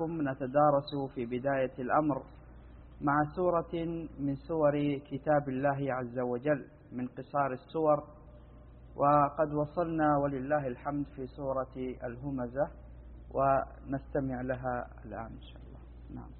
معكم نتدارس في بداية الأمر مع سورة من سور كتاب الله عز وجل من قصار السور، وقد وصلنا ولله الحمد في سورة الهمزة، ونستمع لها الآن إن شاء الله. نعم.